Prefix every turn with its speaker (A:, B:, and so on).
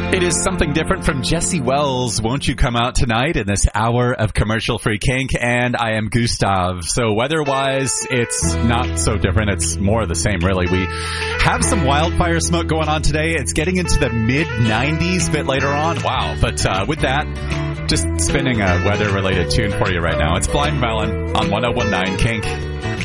A: It is something different from Jesse Wells. Won't you come out tonight in this hour of commercial-free kink? And I am Gustav. So weather-wise, it's not so different. It's more of the same, really. We have some wildfire smoke going on today. It's getting into the mid-90s a bit later on. Wow. But with that, just spinning a weather-related tune for you right now. It's Blind Melon on 101.9 Kink.